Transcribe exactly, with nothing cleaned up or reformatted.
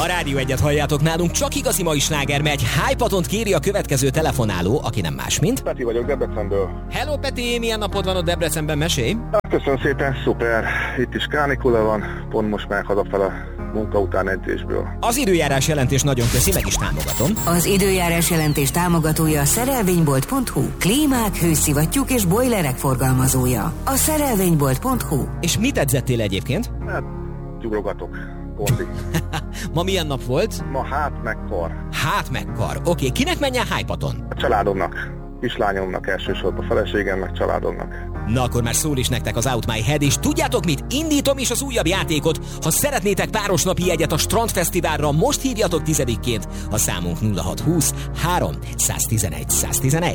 A Rádió Egyet halljátok nálunk, csak igazi mai sláger megy. Hypatont kéri a következő telefonáló, aki nem más, mint... Peti vagyok Debrecenből. Hello Peti, milyen napod van ott Debrecenben, mesélj? Köszönöm szépen, szuper. Itt is kánikula van, pont most meg hazafel a munka után edzésből. Az időjárás jelentés nagyon köszi, meg is támogatom. Az időjárás jelentés támogatója a szerelvénybolt pont hu. Klímák, hőszivattyúk és bojlerek forgalmazója. A szerelvénybolt pont hu. És mit edzettél egyébként? Hát, gyugrogatok. Kondi. Ma milyen nap volt? Ma hát meg kar. Hát meg kar. Oké, okay. Kinek menjen Hypaton? A családomnak. Kislányomnak elsősorban, a feleségemnek, családomnak. Na akkor már szól is nektek az Out My Head, és tudjátok mit? Indítom is az újabb játékot. Ha szeretnétek párosnapi jegyet a Strandfesztiválra, most hívjatok tizedikként. A számunk nulla hat húsz három tizenegy száz tizenegy.